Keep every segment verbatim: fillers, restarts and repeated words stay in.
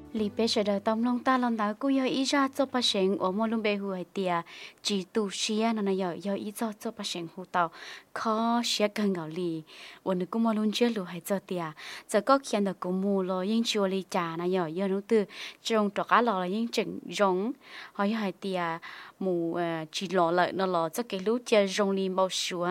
Lý bé sẽ đợi tông long ta lòng ta cú yo ý ra cho bà sinh ở mô lung bê hùi tìa chỉ tu xia nó này yo yo ý cho cho bà sinh hù tàu khó xia cần ngỏ lì ở nơi cú mô lung chưa lù hay cho tìa giờ có khiến được cú mù lo yên chùa lì trà này yo yo nó từ trong trọ cá lò là yên chừng rong hỏi hay tìa mù chỉ lò lại nó lò cho cái lú chơi rong lì bao xúa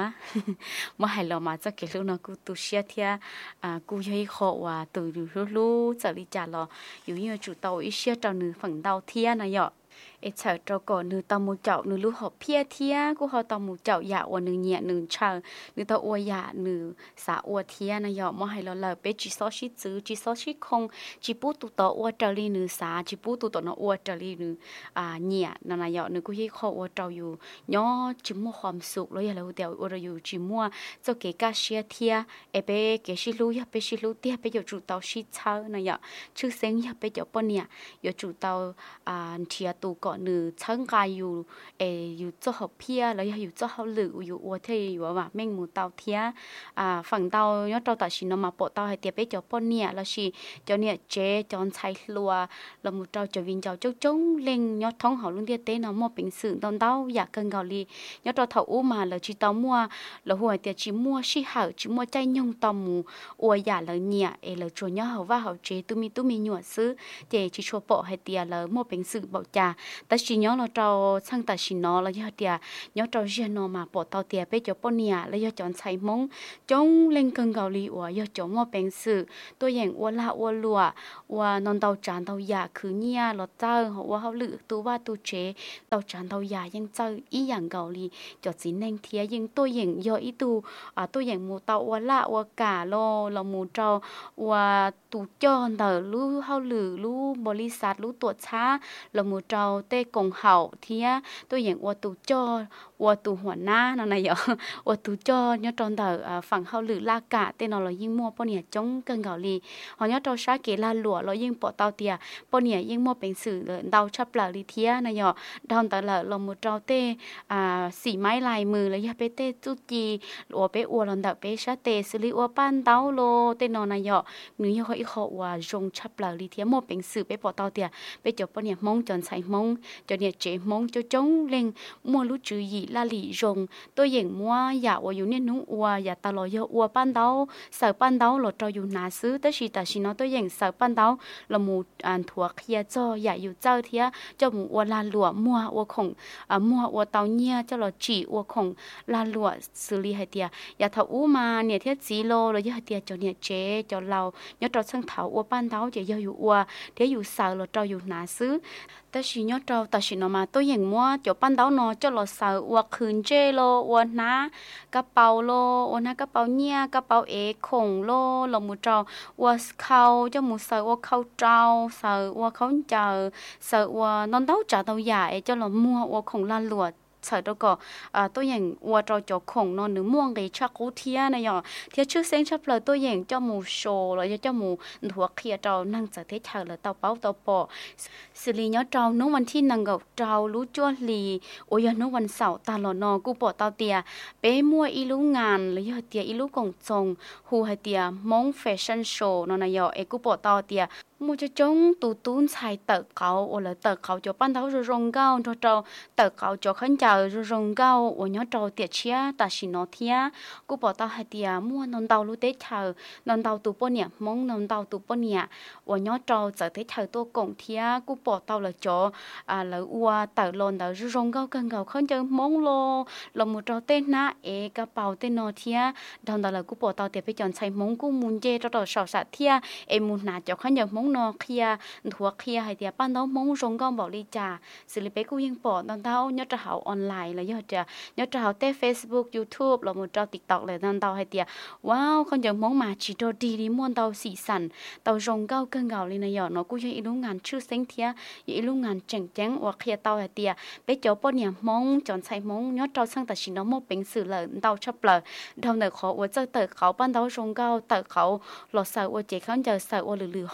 mà hay lò mà cho cái lú nó cú tu xia thia à cú yo ý khó và từ lú lú cho lì trà lò yếu như chủ tàu ít xe trâu nữ phần đầu thia này ạ ít sợ trâu cổ nữ tàu một chậu nữ lú hộp pia thia của họ tàu một chậu dạ và nữ nhẹ nữ chờ nữ tàu ua dạ nữ xả ua thia này ạ mà hay là lời bé chỉ số xí chữ chỉ số xí không chỉ bút tụ tàu ua trở đi nữ xả chỉ bút tụ tàu nó ua trở đi nữ à nhẹ nó này ạ nữ cũng hi khó ua trâuอยู่nhỏ chỉ mua hòm sụp rồi là điều ua rồi chỉ mua cho cái cá xe thia em bé cái xí lú ya bé xí lú tia bé chủ tàu xí chờ này ạ chứ sinh ya bé chỗ bọn nè yo chủ tàu à thia tụ cọ nữ chân gaiอยู่เออยู่เจ้าหอบเพียแล้วอยู่เจ้าหอบหรืออยู่อัวเทอยู่ว่าแม่งหมูเตาเทียอ่าฝั่งเตายอดเตาตัดสินมาปะเตาให้เตียไปเจ้าป้อนเนี่ยแล้วสิเจ้าเนี่ยเจ๊จอนใช้ลัวแล้วหมูเตาจะวินเจ้าจุ๊จงเล็งยอดท้องหอลุงเดียเต้เนาะมั่วเป็นสื่อตอนเตาอยากเกินเกาหลียอดเตาเถาอู้มาแล้วจีเตามั่วแล้วหัวเตียจีมั่วชิหาจีมั่วใจยงเตาหมูอัวอยากแล้วเนี่ยเอแล้วชวนยอดเขาว่าเขาเจ๊ตุ้มีตุ้มีหนวดซื้อเจ๊จีชัวปะให้เตียแล้วมั่วเป็นสื่อบอกจ่าแต่สิย้อนเราเจ้าช่างแต่สินอแล้วยอดเดียย้อนเจ้าเจียนอมาปอเตาเตียไปจบปนเนี่ยแล้วยอดจอนใช้มงจงเล่งเกินเกาหลีว่ายอดจงว่าเป็นสื่อตัวอย่างวัวละวัวลัวว่านอนเตาจานเตายาคือเนี่ยเราเจ้าว่าเขาหลือตัวว่าตัวเจเตาจานเตายายังเจ้าอีอย่างเกาหลีจอดสินแดงเทียยังตัวอย่างยออีตัวอ่าตัวอย่างหมูเตาวัวละวัวกาโลเราหมูเจ้าว่าตัวจอนเตอรู้เขาหลือรู้บริษัทรู้ตัวช้าเราหมูเจ้าเต้กงเห่าเทียตัวอย่างว่าตัวจอว่าตัวหัวหน้านั่นน่ะเหรอว่าตัวจอเนี่ยตอนเตอฝั่งเขาหลือลากะเต้นเรายิ่งมัวปนเนี่ยจงเกินเกาหลีhọ nhớ trâu sát kỹ là lụaเรายิ่งปอเตาเตียปนเนี่ยยิ่งมัวเป็นสื่อเลยเดาชับหล่อลิเทียน่ะเหรอดอนแต่ละเราหมดเจ้าเต้อ่าสีไม้ลายมือเลยยาเปเต้จุจีอัวเปอัวลอนดาเปชาเตสิลิอัวปั้นเต้าโลเต้นน่ะเหรอหนูยังเขาอีกเขาว่าจงชับหล่อลิเทียมัวเป็นสื่อไปปอเตาเตียไปจบปนเนี่ยมงจนใส่มงจนเนี่ยเจมงจะจงเล็งมัวรู้จือหยีลาหลีจงตัวอย่างมัวอยากว่าอยู่เนี่ยนุ่งอัวอยากตลอดเยอะอัวปั้นเต้าเสิร์ฟปั้นเต้าหลดเราอยู่หนาซื้อแต่ชีแต่ชีน้อยตัวอย่างเสิร์ฟปั้นเต้าเราหมูอ่านถั่วเคียจ่ออยากอยู่เจ้าเทียเจ้าหมูอัวลาหลวมัวอัวของอ่ามัวอัวเต้าเนี่ยเจ้าเราจีอัวของลาหลวซื้อลีให้เทียอยากเท่าอู้มาเนี่ยเทียจีโลเราอยากเทียเจ้าเนี่ยเจ๊เจ้าเราเนี่ยเราช่างเท่าอัวปั้นเต้าจะอยู่อัวเทียอยู่เสิร์ฟเราเราอยู่หนาซื้อแต่ชีเนี่ยเราแต่ชีน้อยมาตัวอย่างมัวเจ้าปั้นเต้าเนาะเจ้าเราเสิร์ฟอัวคืนเจโลอัวน้ากระเป๋าโลอัวน้ากระเป๋าเนี่ยกระเป๋าเอของโลเราหมูเจ้าอัวเขาเจ้าหมูเสิร์ฟอัวเขาเจ้าเสิร์ฟอัวเขาเจอเสิร์ฟอัวนอนเต้าจ่าเต้าใหญ่เจ้าเรามัวอัวของลาหลวดใส่ตัวก็อ่าตัวอย่างวัวจอจอของนอนหรือม่วงเลยชักกูเทียนะยอเทียชื่อเส้นชับเลยตัวอย่างเจ้าหมูโชเลยเจ้าหมูหัวเคียเจ้านั่งจะเทเธอเลยเตาเป้าเตาปอสิริย้อนเจ้าน้องวันที่นั่งกับเจ้ารู้จ้วลีโอ้ยน้องวันเสาร์ตาหลอนอกูปอเตาเตียเป้มัวอีลูงานเลยยอเตียอีลูกงจงฮูให้เตียมงแฟชั่นโชว์นอนยอเอกูปอเตาเตียมูจะจงตูตูนใส่เตะเขาโอ้เลยเตะเขาจะปั้นเท้าจะรงเก้าจะเจ้าเตะเขาจะขันเจ้าจะรงเก้าโอ้ยเจ้าเตียเชียแต่สินอเทียกูปอเตาให้เตียมัวนอนเตาลูเตเธอนอนเตาตูปนเนี่ยมงนอนเตาตูปนเนี่ยโอ้ยเจ้าจะเตเธอตัวกงเทียกูปอเตาเลยจ่ออ่าเลยอัวเตะลนเตาจะรงเก้ากันเก้าขันเจอมงโลเรามูเจ้าเต้นนะเอกระเป๋าเต้นนอเทียดอนเตาเลยกูปอเตาเตียไปจอนใส่มงกูมุนเจเจ้าต่อสาวสัตเทียเอมุนหนาเจ้าขันเจอมงนอเคียหัวเคียให้เดียปั้นเท้ามงรงก้องบอกลีจ่าสิริเปกูยังปอดตอนเท้ายอดจะหาออนไลน์เลยยอดจะยอดจะหาเต้ Facebook YouTube เราหมดเรา TikTok เลยตอนเท้าให้เดียว้าวคนยังมองมาจีโดดีดีม้วนเท้าสีสันเท้ารงเก้าเกินเก่าเลยนะยอดเนาะกูยังอีลุงงานชื่อเซ็งเทียอีลุงงานเจ๋งแจ้งว่าเคียเท้าให้เดียไปเจ้าป้อนเนี่ยมงจอนใส่มงยอดเท้าช่างแต่ชินน้องโมเป็นสื่อเลยเท้าชอบเลยเท้าเนอขอว่าเจอเตอเขาปั้นเท้ารงเก้าเตอเขาหลอดใส่ว่าเจ๊เขาจะใส่ว่าหรือหรือห่อ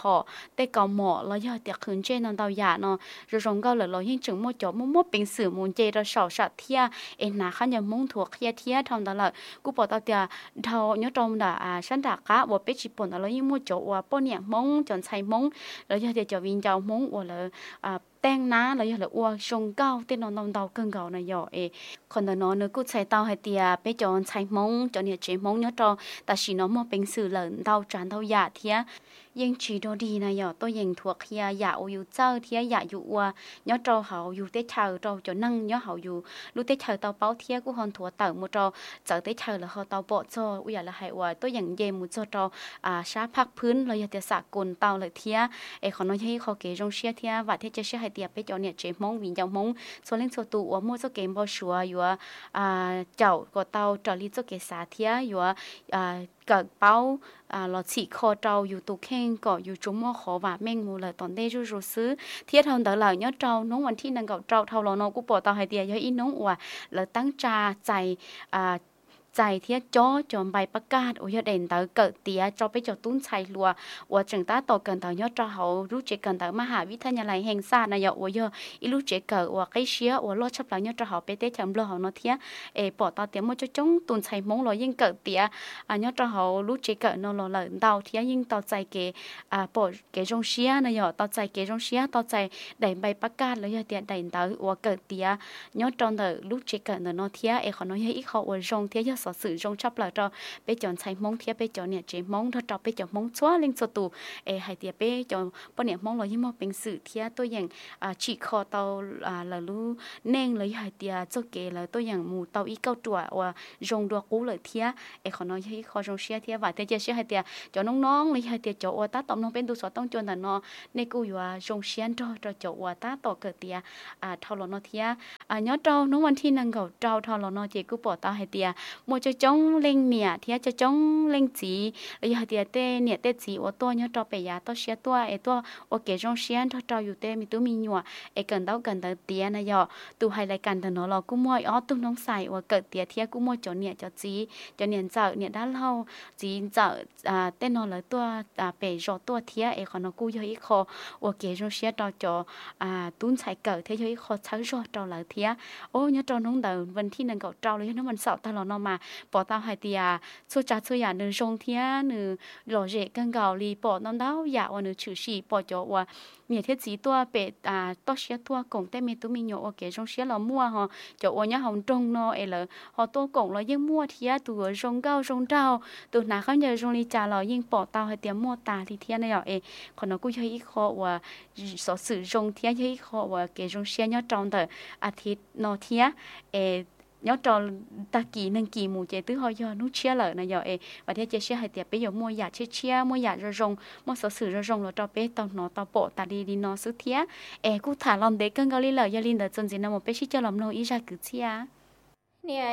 แต่ก่อหมอเราอยากเตียคืนเจนอนเตาหยาเนาะเราจงก็เลยเรายิ่งจึงมั่วจบมั่วเป็นสื่อมูลเจเราสาวสัตเทียเอ็นนาขันยังมุ่งถั่วเคียเทียทำตลอดกูปอตาเตียเท่าเนื้อตรงด่าอ่าฉันด่ากะว่าเป็ดจีปนเรายิ่งมั่วจบว่าป้อนเนี่ยมงจนใช้มงเราอยากจะวินเจ้ามงว่าเลยอ่าแต่งน้าเราอยากเลยว่าชงเก้าเต้นนอนนอนเตาเกินเก่าในหยอเอคนเดินนอนเนื้อกูใช้เตาให้เตียไปจนใช้มงจนเนี่ยเจมงเนื้อตรงแต่สีน้องมั่วเป็นสื่อเหลินเตาจานเตาหยาเทียยังชีโดดีนะหยอตัวยังถั่วเคียหยาอยู่เจ้าเทียหยาอยู่ว่าเนื้อตรงเขาอยู่เต้เชาตรงจะนั่งเนื้อเขาอยู่รู้เต้เชาเตาเป้าเทียกูหอนถั่วเต่ามุดเราเจอเต้เชาแล้วเขาเตาโปะโจอุยาละให้ว่าตัวอย่างเยมุดโจเราอ่าชาพักพื้นเราอยากจะสะกลเตาเลยเทียไอคนน้อยให้เขาเกจงเชียเทียวัดที่จะเชื่อให้เตียไปจอเนี่ยเจมงวิญญาณมงโซเล่นโซตูว่ามั่วโซเกมบอชัวอยู่อ่าเจ้าก็เตาจอลิโซเกสาเทียอยู่อ่าเกิดเป้าอ่าเราฉีกคอเจ้าอยู่ตุเข่งก็อยู่จุ่มมอขอว่าแม่งมูเลยตอนได้รู้รู้ซื้อเทียทำเดาเหล่าเนาะเจ้าน้องวันที่นั่งกับเจ้าเท่าเราเนาะกูปอเตาให้เตียเยอะอีน้องว่าแล้วตั้งใจใจอ่าใจเทียจ้อจอมใบประกาศโอ้ยเด่นเตอเกิดเตียเจ้าไปจอตุ้นชัยลัวว่าจังตาต่อเกินเตอเนาะเจ้าเขารู้เจกันเตอมหาวิทยาลัยแห่งชาตินายกว่าเยอะอีรู้เจเกิดว่าใกล้เชียว่ารอดชับหลังเนาะเจ้าเขาไปเตะจำเลือเขาเนาะเทียเอปอตาเตียมันจะจ้องตุ้นชัยมงเรายิ่งเกิดเตียอ่ะเนาะเจ้าเขารู้เจเกิดเนาะเราเลยเตาเทียยิ่งต่อใจเกอ่าปอเกจงเชียนายกต่อใจเกจงเชียต่อใจได้ใบประกาศแล้วเตียได้เตอว่าเกิดเตียเนาะจอนเตอรู้เจเกิดเนาะเทียเอขอเนาะอีเขาว่าจงเทียยสอสื่อจงชับเราเราไปจอนใช้มงเทียไปจอนเนี่ยเจมงถ้าเราไปจอนมงชัวลิงสตูเอให้เทียไปจอนปเนี่ยมงเรายิ่งมองเป็นสื่อเทียตัวอย่างอ่าฉีกคอเตาอ่าเรารู้เน่งเลยให้เทียเจ้าเกแล้วตัวอย่างหมูเตาอีเก้าตัวว่าจงดัวกู้เลยเทียเอขอน้อยให้ขอจงเชียเทียว่าเทียจะเชียให้เทียจอนน้องๆเลยให้เทียจอว่าตาตอมน้องเป็นตัวสอต้องจนแต่เนาะในกูอยู่ว่าจงเชียนจอจอจว่าตาต่อเกิดเทียอ่าเท่าเราเนาะเทียอ่าย้อนเราน้องวันที่นั่งเขาเจ้าเท่าเราเนาะเจกูปอตาให้เทียโมจะจ้องเล็งเนี่ยเทียจะจ้องเล็งจีแล้วอย่าเทียเต้เนี่ยเต้จีว่าตัวย้อนเราไปยาตัวเชียตัวไอตัวโอเคจงเชียนถ้าเราอยู่เต้มีตู้มีหนัวไอเกินเต้าเกินเต้าเตียนะยอตูให้รายการแต่เนาะเรากูมวยอ๋อตุ้น้องใส่ว่าเกิดเตียเทียกูมวยจนเนี่ยจะจีจะเนี่ยเจ้าเนี่ยด้านเราจีเจ้าอ่าเต้นนอนเลยตัวอ่าไปรอตัวเทียไอคนเรากูเยอะอีกคอโอเคจงเชียเราจออ่าตุ้นใส่เกิดเทียเยอะอีกคอเช้ารอเราเลยเทียโอ้เนี่ยเราน้องเดินวันที่หนึ่งเก่าเราเลยนะวันเสาร์ตลอดเนาะมาปอตาให้เตียช่วยจัดช่วยอย่างหนึ่งชงเทียหนึ่งหล่อเจกันเก่าลีปอน้องดาวอยากวันหนึ่งชื่อชีปอจอว่าเนี่ยเทียจีตัวเป็ดอ่าตัวเชียตัวกงแต่เมตุมีโยโอเคจงเชียเรามั่วฮะจอวันนี้เขาตรงเนาะเอเลยเขาตัวกงเรายิ่งมั่วเทียตัวชงเก้าชงเจ้าตัวหนาเขาเนี่ยชงลีจ่าเรายิ่งปอตาให้เตียมั่วตาที่เทียนเนี่ยเอคนเรากูใช้อีกข้อว่าสอสื่อชงเทียใช้อีกข้อว่าเกจงเชียเนี่ยจองแต่อาทิตย์เนาะเทียเอnhớ trò ta kỳ nâng kỳ mù chế tứ hồi giờ nút chia lợ này giờ ê và thế chế chia hai tiệp bây giờ mua giả chia chia mua giả rồi rong mua sở sử rồi rong rồi cho bé tao nó tao bộ ta đi đi nó sức thía ê cú thả lòng để cân cao lý lợ gia linh đợt chân gì nào một bé chỉ cho lòng nô ý ra cứ chia